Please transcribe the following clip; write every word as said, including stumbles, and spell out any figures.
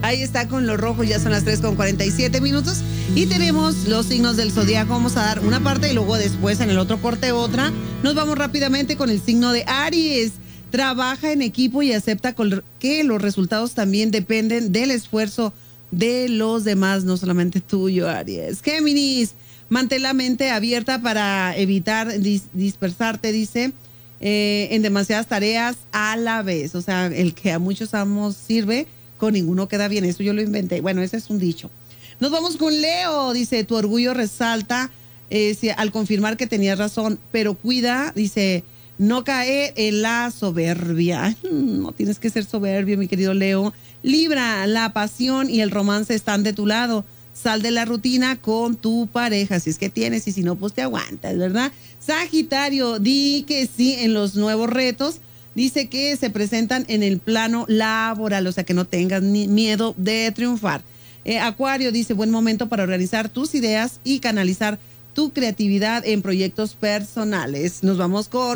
Ahí está con lo rojo, ya son las tres con cuarenta y siete minutos. Y tenemos los signos del zodiaco. Vamos a dar una parte y luego después en el otro corte otra. Nos vamos rápidamente con el signo de Aries. Trabaja en equipo y acepta que los resultados también dependen del esfuerzo de los demás, no solamente tuyo, Aries. Géminis, mantén la mente abierta para evitar dis dispersarte, dice, eh, en demasiadas tareas a la vez. O sea, el que a muchos amos sirve, con ninguno queda bien. Eso yo lo inventé. Bueno, ese es un dicho. Nos vamos con Leo, dice, tu orgullo resalta eh, si, al confirmar que tenías razón, pero cuida, dice, no caer en la soberbia. No tienes que ser soberbio, mi querido Leo. Libra, la pasión y el romance están de tu lado. Sal de la rutina con tu pareja, si es que tienes, y si no, pues te aguantas, ¿verdad? Sagitario, di que sí en los nuevos retos. Dice que se presentan en el plano laboral, o sea que no tengas ni miedo de triunfar. Eh, Acuario dice, buen momento para organizar tus ideas y canalizar tu creatividad en proyectos personales. Nos vamos con